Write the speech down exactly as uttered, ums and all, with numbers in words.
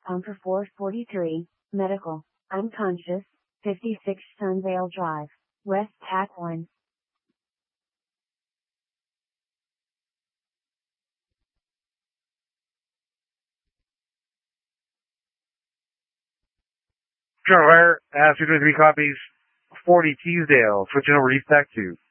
Pump for four forty-three, medical, unconscious, fifty-six Sunvale Drive, West Tack one. General Fire, ask for three copies, forty Teasdale, switching over to East Tack two.